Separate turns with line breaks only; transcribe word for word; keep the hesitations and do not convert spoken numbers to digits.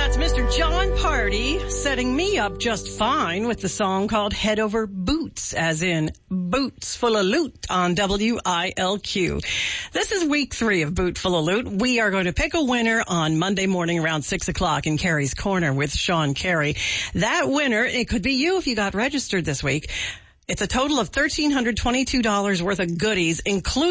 That's Mister John Party setting me up just fine with the song called Head Over Boots, as in boots full of loot on W I L Q. This is week three of Boot Full of Loot. We are going to pick a winner on Monday morning around six o'clock in Carrie's Corner with Sean Carey. That winner, it could be you if you got registered this week. It's a total of one thousand three hundred twenty-two dollars worth of goodies, including